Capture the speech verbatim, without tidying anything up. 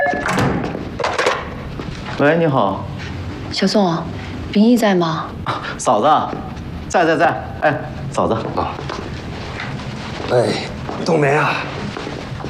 喂，你好， 小宋，秉义在吗？ 嫂子，在在在。哎，嫂子啊， 哎，冬梅啊，